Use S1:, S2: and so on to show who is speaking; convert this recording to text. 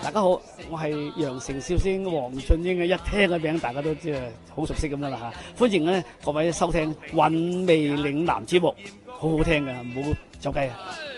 S1: 大家好，我係羊城笑星黃俊英嘅，一聽個名大家都知係好熟悉咁樣啦嚇。歡迎咧各位收聽《韻味嶺南》節目，好好聽嘅，唔好走雞啊！